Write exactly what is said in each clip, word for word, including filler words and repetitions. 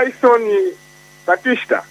Tyson Batista,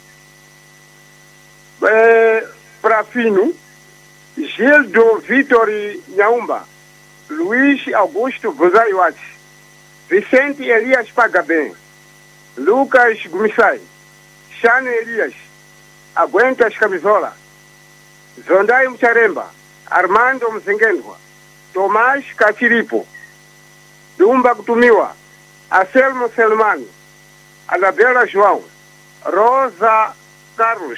eh, Prafino, Gildo Vitori Nyaumba, Luiz Augusto Buzaiwati, Vicente Elias Pagabem, Lucas Gumissai, Shane Elias, Aguentas Camisola, Zondai Mcharemba, Armando Mzengendwa, Tomás Cachiripo, Dumba Kutumiwa, Anselmo Selmani, Anabela João, Rosa Carlos,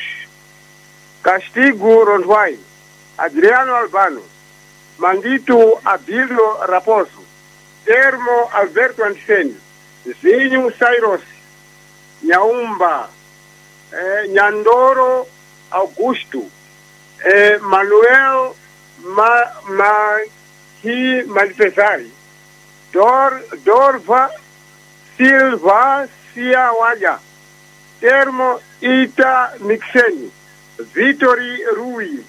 Castigo Rondwai, Adriano Albano, Mandito Abílio Raposo, Termo Alberto Anticeni, Zinho Sairos, Nyaumba, eh, Nyandoro Augusto, eh, Manuel Ma, Ma, Ki Malfesari, Dor, Dorva Silva Siawaja, Termo Ita Mixeni, Vitori Rui,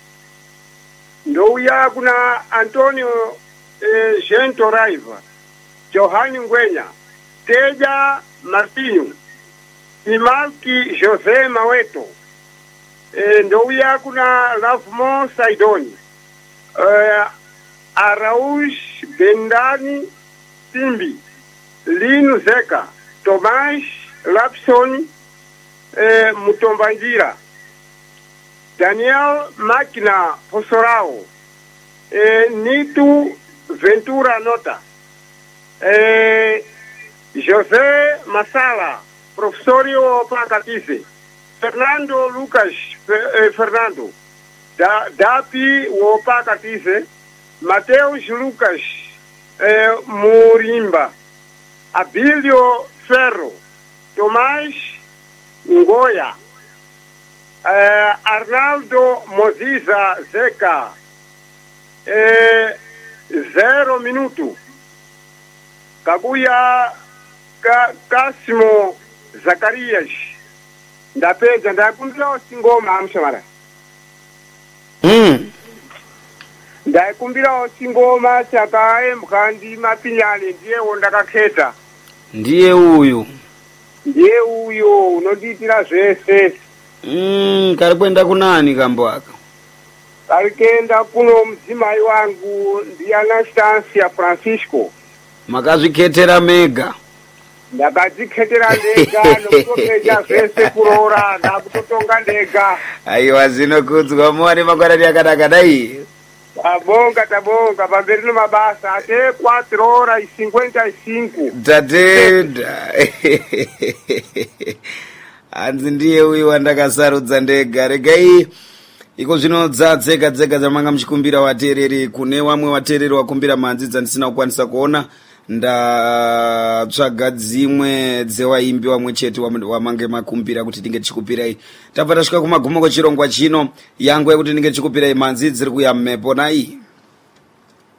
Ndouya kuna Antonio eh, Gento Raiva, Johanny Ngwenya, Teja Martinho, Imalki José Maweto, eh, Ndouya kuna Lavmon Saidoni, eh, Araújo Bendani Simbi, Lino Zeca, Tomás Lapson eh, Mutombangira, Daniel Máquina Possorao, eh, Nito Ventura Nota, eh, José Massala, Professorio Placatice, Fernando Lucas eh, Fernando, da, Dapi Wopacatice, Mateus Lucas eh, Murimba, Abílio Ferro, Tomás Ngoya, eh, Arnaldo Moziza Zeca, eh, Zero Minuto, Kabuya Ka, Casimo Zacarias, Ndapeja ndakumbira singoma amshamara. Mm. Ndakumbira singoma chakae mkandi mapinyani ndiye wondakaketa. Ndiye uyu. Ndiye uyo unoditira zvese. Mm, kari kwenda kunani kambo aka? Kari kenda kuno mdzimai wangu ndi Anastasia Francisco. Makazviketera mega. Ndakadzikhetera ndega nokutopeja zvese kurora ndakutotonga ndega. Aiwa zvinokudzwa muwane makwarari akanaka dai. Tabonga tabonga pamberi mabasa ate quatro horas e cinquenta e cinco. Tatenda. Anzi ndiye uyu wandakasarudza ndega. Regai iko zvinodza dzega dzega dzamanga muchikumbira watereri kune wamwe watereri wakumbira manzi dzandisina kukwanisa kuona. Ndatsvaga dzimwe dzewaimbi wamwe chete wamange makumbira kuti tinge tichikupirai. Tabva tasvika kumagumo kwechirongwa chino yangu yekuti ndinge tichikupirai manzi dziri kuya mmepo nai.